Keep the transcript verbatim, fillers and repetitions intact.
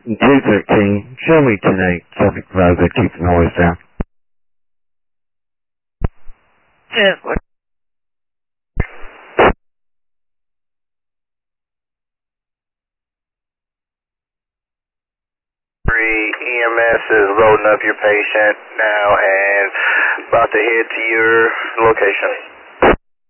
G thirteen, show me ten eight, traffic advisor, keep the noise down. Yeah, what? E M S is loading up your patient now and about to head to your location.